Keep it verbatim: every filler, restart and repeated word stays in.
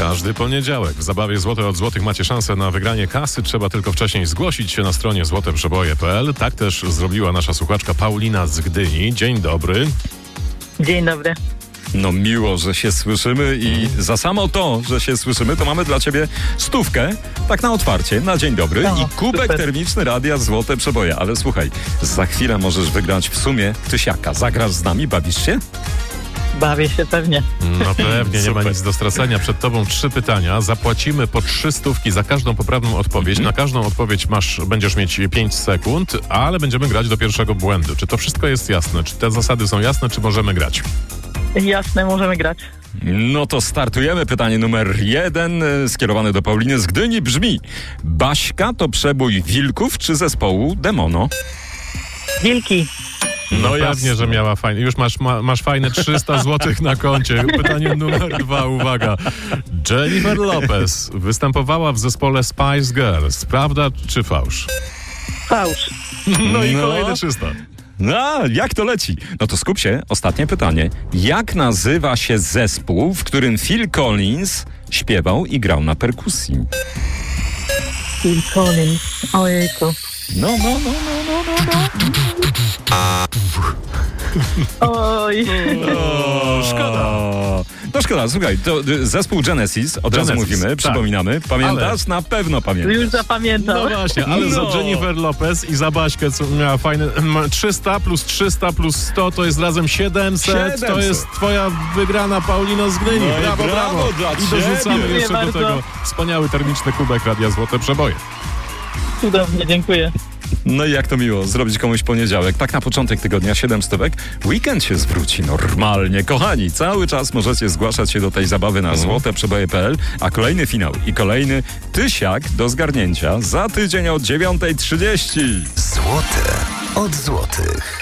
Każdy poniedziałek w zabawie Złote od Złotych macie szansę na wygranie kasy. Trzeba tylko wcześniej zgłosić się na stronie złote przeboje kropka p l. Tak też zrobiła nasza słuchaczka Paulina z Gdyni. Dzień dobry. Dzień dobry. No miło, że się słyszymy i za samo to, że się słyszymy, to mamy dla ciebie stówkę, tak na otwarcie, na dzień dobry No, i kubek super. termiczny Radia Złote Przeboje. Ale słuchaj, za chwilę możesz wygrać w sumie tysiaka. Zagrasz z nami? Bawisz się? Bawię się pewnie. No pewnie, nie ma Super. nic do stracenia. Przed tobą trzy pytania. Zapłacimy po trzy stówki za każdą poprawną odpowiedź. Na każdą odpowiedź masz, będziesz mieć pięć sekund, ale będziemy grać do pierwszego błędu. Czy to wszystko jest jasne? Czy te zasady są jasne? Czy możemy grać? Jasne, możemy grać. No to startujemy. Pytanie numer jeden, e, skierowane do Pauliny z Gdyni, brzmi: Baśka to przebój Wilków czy zespołu Demono? Wilki. No, pewnie, jasne. że miała fajne. Już masz, ma, masz fajne trzysta złotych na koncie. Pytanie numer dwa, uwaga. Jennifer Lopez występowała w zespole Spice Girls. Prawda czy fałsz? Fałsz. No i No. kolejne trzysta. No, jak to leci? No to skup się, ostatnie pytanie. Jak nazywa się zespół, w którym Phil Collins śpiewał i grał na perkusji? Phil Collins. Ojejku. No, no, no, no, no, no, Oj. no. Szkoda. No szkoda, słuchaj, to y, zespół Genesis, od razu Genesis, mówimy, tak. przypominamy. Pamiętasz? Na pewno pamiętasz. Już zapamiętam. No właśnie, ale No. za Jennifer Lopez i za Baśkę, co miała fajne... trzysta plus trzysta plus sto to jest razem siedemset. To siedemset. jest twoja wygrana, Paulino z Gdyni. No i brawo, brawo brawo. dla I ciebie. dorzucamy Dziękuję jeszcze do bardzo. tego wspaniały termiczny kubek Radia Złote Przeboje. Cudownie, dziękuję. No i jak to miło zrobić komuś poniedziałek. Tak na początek tygodnia siedem stówek. Weekend się zwróci normalnie. Kochani, cały czas możecie zgłaszać się do tej zabawy na złote przeboje kropka p l, a kolejny finał i kolejny tysiak do zgarnięcia za tydzień o dziewiąta trzydzieści. Złote od złotych.